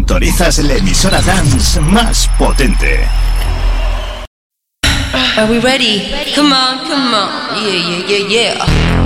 Sintonizas la emisora dance más potente. Are we ready? Come on, come on. Yeah, yeah, yeah, yeah.